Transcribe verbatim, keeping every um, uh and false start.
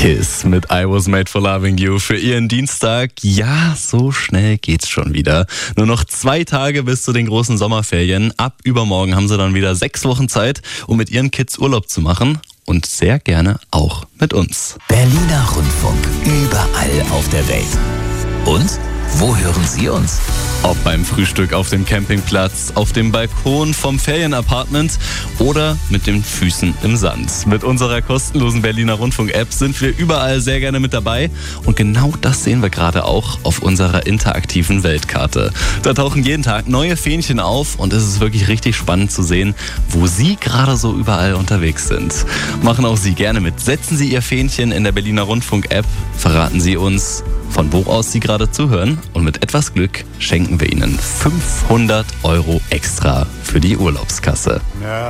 Kiss mit I Was Made for Loving You für Ihren Dienstag. Ja, so schnell geht's schon wieder. Nur noch zwei Tage bis zu den großen Sommerferien. Ab übermorgen haben Sie dann wieder sechs Wochen Zeit, um mit Ihren Kids Urlaub zu machen. Und sehr gerne auch mit uns. Berliner Rundfunk, überall auf der Welt. Und wo hören Sie uns? Ob beim Frühstück auf dem Campingplatz, auf dem Balkon vom Ferienapartment oder mit den Füßen im Sand. Mit unserer kostenlosen Berliner Rundfunk-App sind wir überall sehr gerne mit dabei. Und genau das sehen wir gerade auch auf unserer interaktiven Weltkarte. Da tauchen jeden Tag neue Fähnchen auf und es ist wirklich richtig spannend zu sehen, wo Sie gerade so überall unterwegs sind. Machen auch Sie gerne mit. Setzen Sie Ihr Fähnchen in der Berliner Rundfunk-App, verraten Sie uns, von wo aus Sie gerade zuhören, und mit etwas Glück schenken wir Ihnen fünfhundert Euro extra für die Urlaubskasse. Ja.